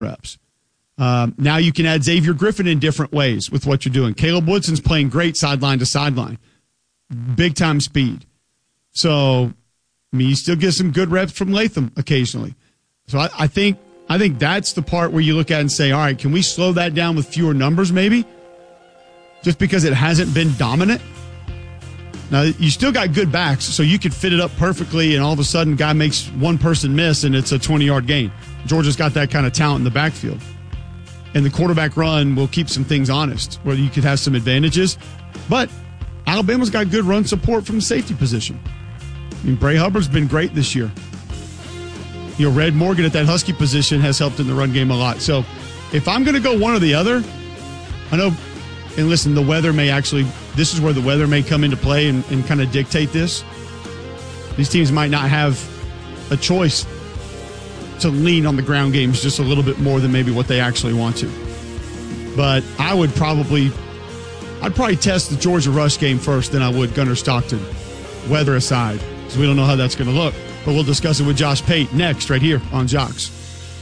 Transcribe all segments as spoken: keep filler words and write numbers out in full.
reps. Um, now you can add Xavier Griffin in different ways with what you're doing. Caleb Woodson's playing great sideline to sideline. Big time speed. So, I mean, you still get some good reps from Latham occasionally. So I, I think I think that's the part where you look at and say, all right, can we slow that down with fewer numbers maybe? Just because it hasn't been dominant. Now, you still got good backs, so you could fit it up perfectly, and all of a sudden, guy makes one person miss, and it's a twenty-yard gain. Georgia's got that kind of talent in the backfield. And the quarterback run will keep some things honest, where you could have some advantages. But Alabama's got good run support from the safety position. I mean, Bray Hubbard's been great this year. You know, Red Morgan at that Husky position has helped in the run game a lot. So if I'm going to go one or the other, I know, and listen, the weather may actually, this is where the weather may come into play and, and kind of dictate this. These teams might not have a choice to lean on the ground games just a little bit more than maybe what they actually want to. But I would probably, I'd probably test the Georgia rush game first than I would Gunnar Stockton, weather aside, because we don't know how that's going to look. But we'll discuss it with Josh Pate next, right here on Jocks.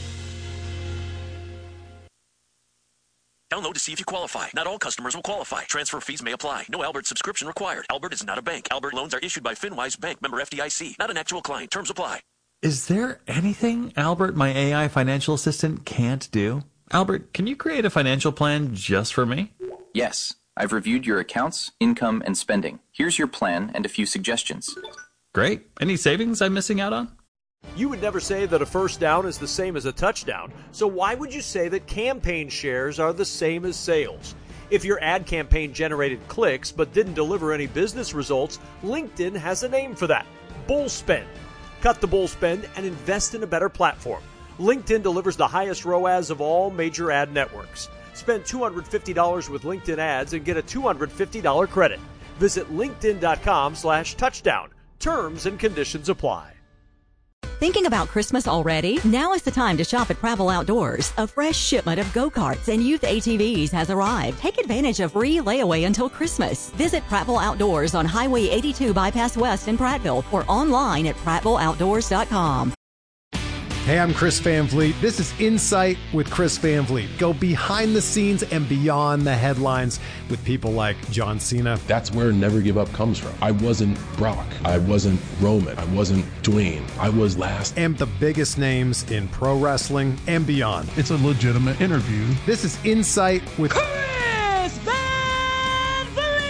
Download to see if you qualify. Not all customers will qualify. Transfer fees may apply. No Albert subscription required. Albert is not a bank. Albert loans are issued by FinWise Bank, member F D I C. Not an actual client. Terms apply. Is there anything Albert, my A I financial assistant, can't do? Albert, can you create a financial plan just for me? Yes. I've reviewed your accounts, income, and spending. Here's your plan and a few suggestions. Great. Any savings I'm missing out on? You would never say that a first down is the same as a touchdown, so why would you say that campaign shares are the same as sales? If your ad campaign generated clicks but didn't deliver any business results, LinkedIn has a name for that: bull spend. Cut the bull spend and invest in a better platform. LinkedIn delivers the highest R O A S of all major ad networks. Spend two hundred fifty dollars with LinkedIn ads and get a two hundred fifty dollars credit. Visit linkedin.com slash touchdown. Terms and conditions apply. Thinking about Christmas already? Now is the time to shop at Prattville Outdoors. A fresh shipment of go-karts and youth A T Vs has arrived. Take advantage of free layaway until Christmas. Visit Prattville Outdoors on Highway eighty-two Bypass West in Prattville or online at prattville outdoors dot com. Hey, I'm Chris Van Vliet. This is Insight with Chris Van Vliet. Go behind the scenes and beyond the headlines with people like John Cena. That's where Never Give Up comes from. I wasn't Brock. I wasn't Roman. I wasn't Dwayne. I was last. And the biggest names in pro wrestling and beyond. It's a legitimate interview. This is Insight with Chris Van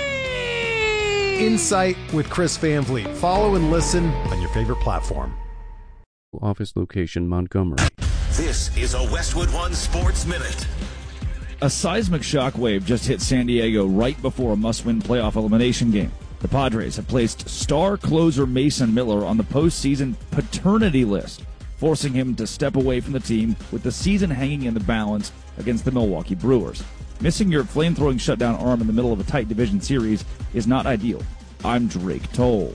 Vliet. Insight with Chris Van Vliet. Follow and listen on your favorite platform. Office location, Montgomery. This is a Westwood One Sports Minute. A seismic shockwave just hit San Diego right before a must-win playoff elimination game. The Padres have placed star closer Mason Miller on the postseason paternity list, forcing him to step away from the team with the season hanging in the balance against the Milwaukee Brewers. Missing your flame-throwing shutdown arm in the middle of a tight division series is not ideal. I'm Drake Toll.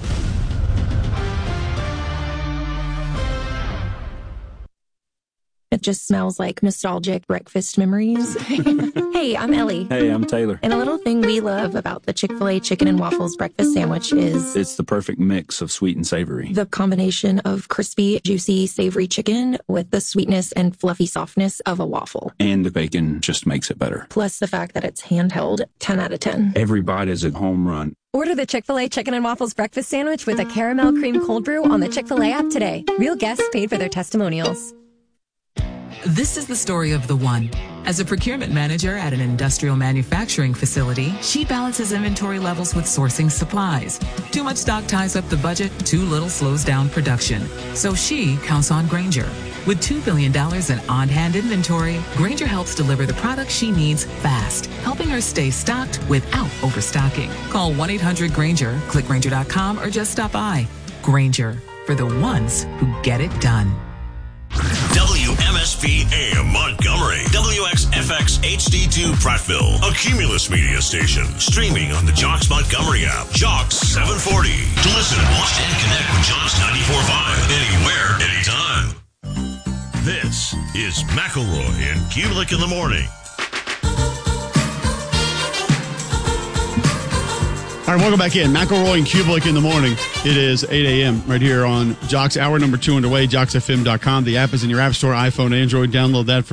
It just smells like nostalgic breakfast memories. Hey, I'm Ellie. Hey, I'm Taylor. And a little thing we love about the Chick-fil-A chicken and waffles breakfast sandwich is it's the perfect mix of sweet and savory. The combination of crispy, juicy, savory chicken with the sweetness and fluffy softness of a waffle. And the bacon just makes it better. Plus the fact that it's handheld, ten out of ten. Every bite is a home run. Order the Chick-fil-A Chicken and Waffles breakfast sandwich with a caramel cream cold brew on the Chick-fil-A app today. Real guests paid for their testimonials. This is the story of the one. As a procurement manager at an industrial manufacturing facility, she balances inventory levels with sourcing supplies. Too much stock ties up the budget, too little slows down production. So she counts on Grainger. With two billion dollars in on-hand inventory, Grainger helps deliver the products she needs fast, helping her stay stocked without overstocking. Call one eight hundred Grainger, click Grainger dot com, or just stop by. Grainger, for the ones who get it done. W M S P A M Montgomery, W X F X H D two Prattville, a Cumulus media station, streaming on the Jocks Montgomery app, Jocks seven forty. To listen, watch, and connect with Jocks ninety-four point five, anywhere, anytime. This is McElroy and Kubelik in the morning. All right, welcome back in. McElroy and Kubelik in the morning. It is eight a.m. right here on Jocks. Hour number two underway, jocks f m dot com. The app is in your app store, iPhone, Android. Download that for